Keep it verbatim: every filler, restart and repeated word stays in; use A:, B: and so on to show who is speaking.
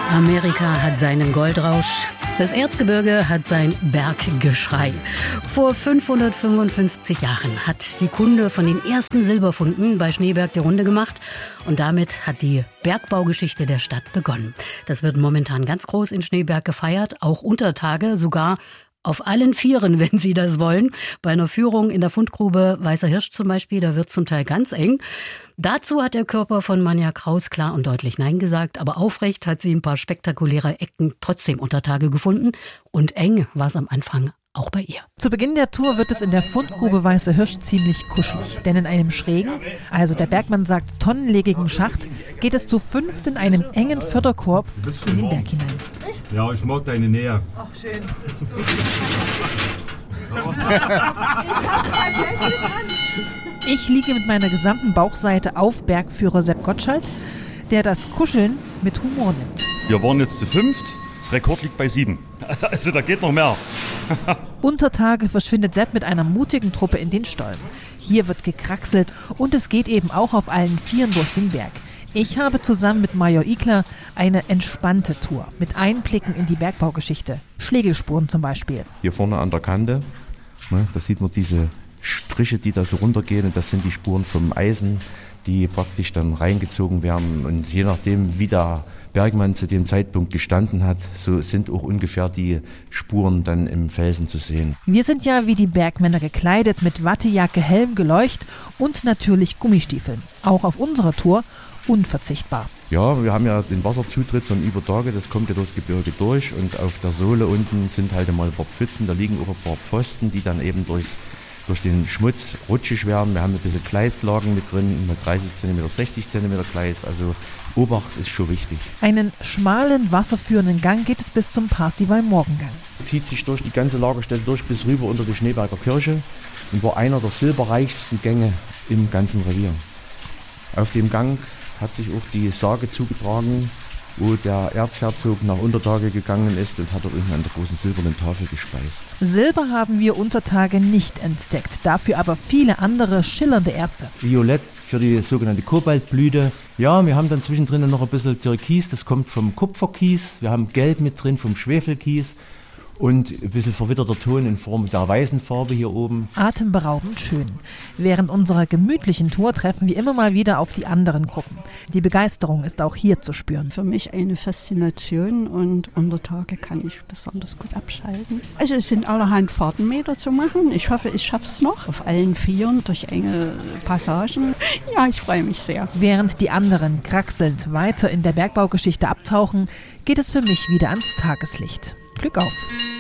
A: Amerika hat seinen Goldrausch, das Erzgebirge hat sein Berggeschrei. Vor fünfhundertfünfundfünfzig Jahren hat die Kunde von den ersten Silberfunden bei Schneeberg die Runde gemacht und damit hat die Bergbaugeschichte der Stadt begonnen. Das wird momentan ganz groß in Schneeberg gefeiert, auch unter Tage, sogar auf allen Vieren, wenn Sie das wollen. Bei einer Führung in der Fundgrube Weißer Hirsch zum Beispiel, da wird zum Teil ganz eng. Dazu hat der Körper von Manja Kraus klar und deutlich Nein gesagt, aber aufrecht hat sie ein paar spektakuläre Ecken trotzdem unter Tage gefunden. Und eng war es am Anfang auch bei ihr.
B: Zu Beginn der Tour wird es in der Fundgrube Weißer Hirsch ziemlich kuschelig. Denn in einem schrägen, also der Bergmann sagt tonnenlegigen Schacht, geht es zu fünft in einem engen Förderkorb in den Berg hinein.
C: Ja, ich mag deine Nähe.
B: Ach, schön. Ich liege mit meiner gesamten Bauchseite auf Bergführer Sepp Gottschalk, der das Kuscheln mit Humor nimmt.
C: Wir waren jetzt zu fünft, Rekord liegt bei sieben. Also da geht noch mehr.
B: Unter Tage verschwindet Sepp mit einer mutigen Truppe in den Stollen. Hier wird gekraxelt und es geht eben auch auf allen Vieren durch den Berg. Ich habe zusammen mit Major Igler eine entspannte Tour mit Einblicken in die Bergbaugeschichte. Schlegelspuren zum Beispiel.
D: Hier vorne an der Kante, ne, da sieht man diese Striche, die da so runtergehen, und das sind die Spuren vom Eisen, die praktisch dann reingezogen werden. Und je nachdem, wie der Bergmann zu dem Zeitpunkt gestanden hat, so sind auch ungefähr die Spuren dann im Felsen zu sehen.
B: Wir sind ja wie die Bergmänner gekleidet mit Wattejacke, Helm, Geleucht und natürlich Gummistiefeln. Auch auf unserer Tour unverzichtbar.
D: Ja, wir haben ja den Wasserzutritt von über Tage, das kommt ja durchs Gebirge durch, und auf der Sohle unten sind halt mal ein paar Pfützen, da liegen auch ein paar Pfosten, die dann eben durchs, durch den Schmutz rutschig werden. Wir haben ein bisschen Gleislagen mit drin, mit dreißig Zentimeter, sechzig Zentimeter Gleis, also Obacht ist schon wichtig.
B: Einen schmalen, wasserführenden Gang geht es bis zum Parsival-Morgengang.
D: Zieht sich durch die ganze Lagerstätte durch bis rüber unter die Schneeberger Kirche und war einer der silberreichsten Gänge im ganzen Revier. Auf dem Gang hat sich auch die Sage zugetragen, wo der Erzherzog nach Untertage gegangen ist und hat dort unten an der großen silbernen Tafel gespeist.
B: Silber haben wir unter Tage nicht entdeckt, dafür aber viele andere schillernde Erze.
E: Violett für die sogenannte Kobaltblüte. Ja, wir haben dann zwischendrin noch ein bisschen Türkis, das kommt vom Kupferkies. Wir haben Gelb mit drin vom Schwefelkies. Und ein bisschen verwitterter Ton in Form der weißen Farbe hier oben.
B: Atemberaubend schön. Während unserer gemütlichen Tour treffen wir immer mal wieder auf die anderen Gruppen. Die Begeisterung ist auch hier zu spüren.
F: Für mich eine Faszination, und unter Tage kann ich besonders gut abschalten. Also es sind allerhand Fahrtenmeter zu machen. Ich hoffe, ich schaffe es noch. Auf allen Vieren durch enge Passagen. Ja, ich freue mich sehr.
B: Während die anderen kraxelnd weiter in der Bergbaugeschichte abtauchen, geht es für mich wieder ans Tageslicht. Glück auf!